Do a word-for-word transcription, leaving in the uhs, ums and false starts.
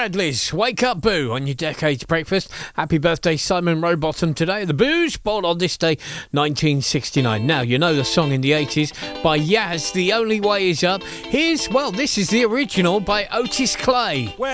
Bradley's Wake Up Boo on your Decades Breakfast. Happy birthday, Simon Rowbottom, today. The Boo's born on this day, nineteen sixty-nine. Now, you know the song in the eighties by Yaz, The Only Way Is Up. Here's, well, this is the original by Otis Clay. Well,